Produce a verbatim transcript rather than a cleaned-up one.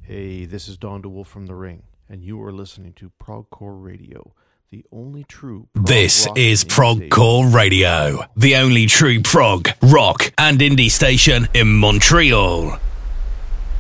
Hey, this is Don DeWolf from The Ring, and you are listening to Progcore Radio, the only true prog This rock is and indie Progcore Radio, the only true prog, rock, and indie station in Montreal.